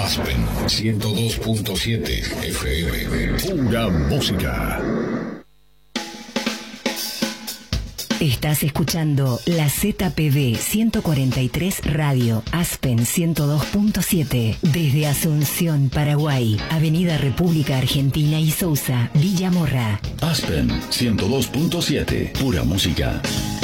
Aspen 102.7 FM. Pura música. Estás escuchando la ZPB 143 Radio, Aspen 102.7, desde Asunción, Paraguay, Avenida República Argentina y Sousa, Villa Morra. Aspen 102.7, pura música.